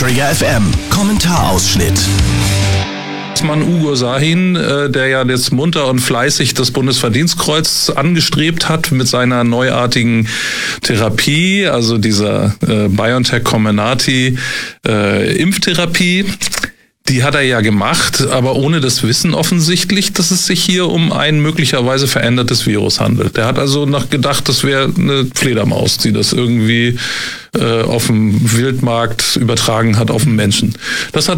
Trigger FM Kommentarausschnitt. Ugur Sahin, der ja jetzt munter und fleißig das Bundesverdienstkreuz angestrebt hat mit seiner neuartigen Therapie, also dieser BioNTech Comirnaty Impftherapie. Die hat er ja gemacht, aber ohne das Wissen offensichtlich, dass es sich hier um ein möglicherweise verändertes Virus handelt. Der hat also noch gedacht, das wäre eine Fledermaus, die das irgendwie auf dem Wildmarkt übertragen hat auf den Menschen. Das hat